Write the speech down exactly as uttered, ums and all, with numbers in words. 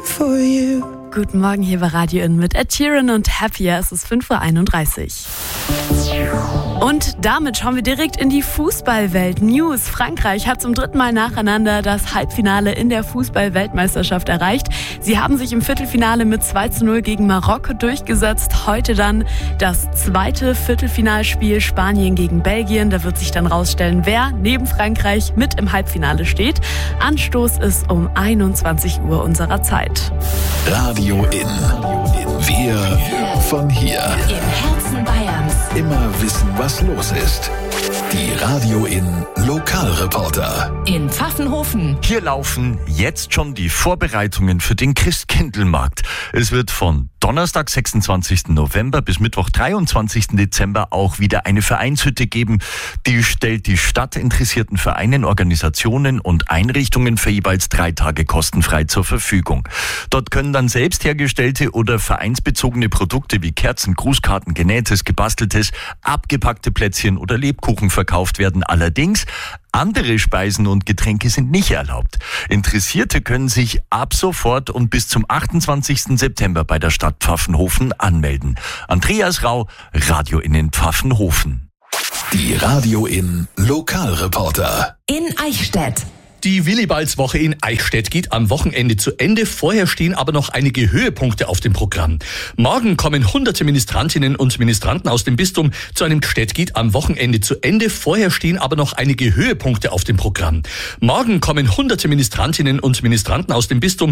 for you. Guten Morgen hier bei Radio In mit Ed Sheeran und Happier. Es ist fünf Uhr einunddreißig. Und damit schauen wir direkt in die Fußballwelt. News. Frankreich hat zum dritten Mal nacheinander das Halbfinale in der Fußball-Weltmeisterschaft erreicht. Sie haben sich im Viertelfinale mit zwei zu null gegen Marokko durchgesetzt. Heute dann das zweite Viertelfinalspiel Spanien gegen Belgien. Da wird sich dann rausstellen, wer neben Frankreich mit im Halbfinale steht. Anstoß ist um einundzwanzig Uhr unserer Zeit. Radio In. Wir von hier. Im Herzen Bayerns. Immer wissen, was los ist. Die Radio In Lokalreporter. In Pfaffenhofen. Hier laufen jetzt schon die Vorbereitungen für den Christkindlmarkt. Es wird von Donnerstag, sechsundzwanzigsten November bis Mittwoch, dreiundzwanzigsten Dezember auch wieder eine Vereinshütte geben. Die stellt die stadtinteressierten Vereinen, Organisationen und Einrichtungen für jeweils drei Tage kostenfrei zur Verfügung. Dort können dann selbst hergestellte oder vereinsbezogene Produkte wie Kerzen, Grußkarten, Genähtes, Gebasteltes, abgepackte Plätzchen oder Lebkuchen verkauft werden. Allerdings andere Speisen und Getränke sind nicht erlaubt. Interessierte können sich ab sofort und bis zum achtundzwanzigsten September bei der Stadt Pfaffenhofen anmelden. Andreas Rau, Radio In in Pfaffenhofen. Die Radio In Lokalreporter. In Eichstätt. Die Willibaldswoche in Eichstätt geht am Wochenende zu Ende. Vorher stehen aber noch einige Höhepunkte auf dem Programm. Morgen kommen hunderte Ministrantinnen und Ministranten aus dem Bistum zu einem Gstedt geht am Wochenende zu Ende. Vorher stehen aber noch einige Höhepunkte auf dem Programm. Morgen kommen hunderte Ministrantinnen und Ministranten aus dem Bistum